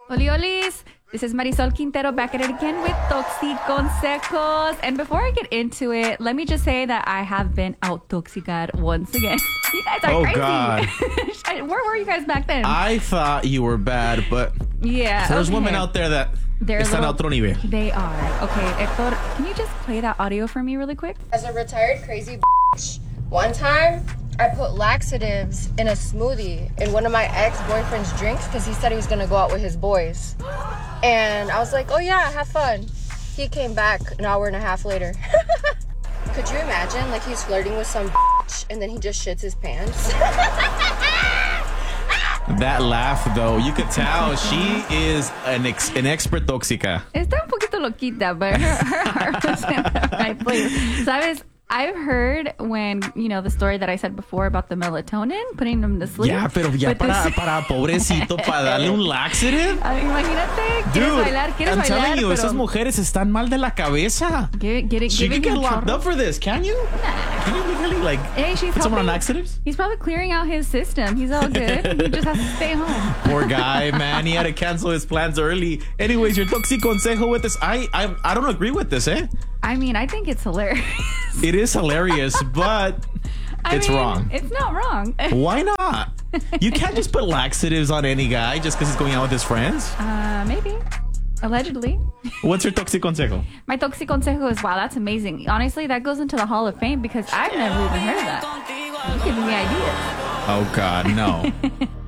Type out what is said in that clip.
Oli Olis, this is Marisol Quintero back at it again with Toxic Consejos. And before I get into it, let me just say that I have been out toxicar once again. You guys are crazy. God. Where were you guys back then? I thought you were bad, but yeah, there's okay. women out there that They're están a otro nivel. They are. Okay, Hector, can you just play that audio for me really quick? As a retired crazy bitch, one time I put laxatives in a smoothie in one of my ex-boyfriend's drinks because he said he was going to go out with his boys. And I was like, oh yeah, have fun. He came back an hour and a half later. Could you imagine, like, he's flirting with some bitch and then he just shits his pants? That laugh, though, you could tell she is an expert tóxica. Está un poquito loquita, but her heart was in the right place. ¿Sabes? I've heard when, you know, the story that I said before about the melatonin, putting them to sleep. Ya, pero ya para pobrecito, para darle un laxative. Imagínate, ¿quieres Dude, bailar? ¿Quieres I'm bailar? telling you, Pero esas mujeres están mal de la cabeza. She can get locked up for this, can you? Can you legally, like, put someone on laxatives? He's probably clearing out his system. He's all good. He just has to stay home. Poor guy, man. He had to cancel his plans early. Anyways, your toxic consejo with this. I don't agree with this, eh? I mean, I think it's hilarious. It is hilarious, but it's wrong. It's not wrong. Why not? You can't just put laxatives on any guy just because he's going out with his friends. Maybe. Allegedly. What's your toxic consejo? My toxic consejo is, wow, that's amazing. Honestly, that goes into the Hall of Fame because I've never even heard of that. You give me ideas. Oh, God, no.